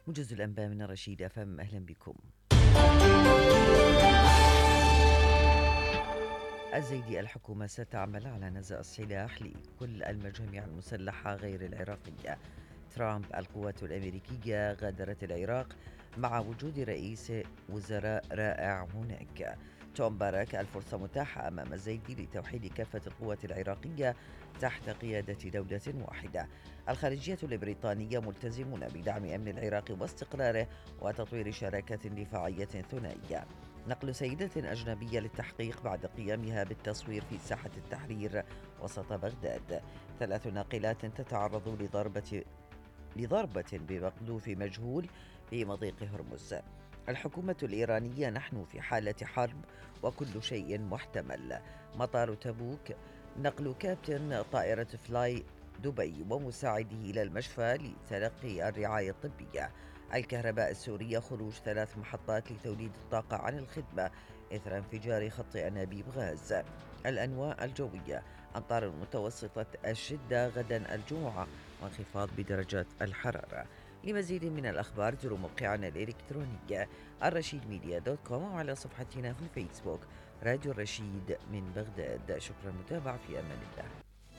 موجز الأنباء من الرشيد أفهم، أهلا بكم. الزيدي: الحكومة ستعمل على نزع السلاح لكل المجاميع المسلحة غير العراقية. ترامب: القوات الأمريكية غادرت العراق مع وجود رئيس وزراء رائع هناك. توم باراك: الفرصة متاحة أمام الزيدي لتوحيد كافة القوات العراقية تحت قيادة دولة واحدة. الخارجية البريطانية ملتزمون بدعم أمن العراق واستقراره وتطوير شراكة دفاعية ثنائية. نقل سيدة أجنبية للتحقيق بعد قيامها بالتصوير في ساحة التحرير وسط بغداد. 3 ناقلات تتعرض لضربة بمقذوف مجهول في مضيق هرمز. الحكومة الإيرانية: نحن في حالة حرب وكل شيء محتمل. مطار تبوك: نقل كابتن طائرة فلاي دبي ومساعده إلى المشفى لتلقي الرعاية الطبية. الكهرباء السورية: خروج 3 محطات لتوليد الطاقة عن الخدمة إثر انفجار خط أنابيب غاز. الأنواع الجوية: أمطار متوسطة الشدة غدا الجمعة وانخفاض بدرجات الحرارة. لمزيد من الأخبار زوروا موقعنا الإلكتروني الرشيدميديا.com وعلى صفحتنا في الفيسبوك راديو الرشيد من بغداد. شكرا، متابعة، في أمان الله.